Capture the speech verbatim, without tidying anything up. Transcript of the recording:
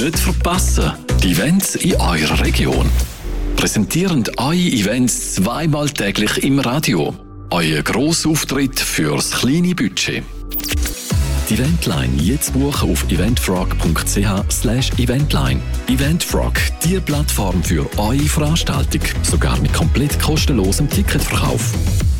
Nicht verpassen, die Events in eurer Region. Präsentieren eure Events zweimal täglich im Radio. Euer Grossauftritt fürs kleine Budget. Die Eventline jetzt buchen auf eventfrog punkt c h slash eventline. Eventfrog, die Plattform für eure Veranstaltung, sogar mit komplett kostenlosem Ticketverkauf.